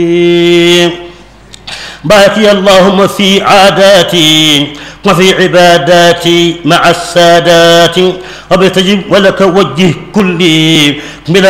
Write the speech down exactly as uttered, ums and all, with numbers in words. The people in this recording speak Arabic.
باقي اللهم في عاداتي وفي عباداتي مع السادات وبتجب ولك وجه كلي بلا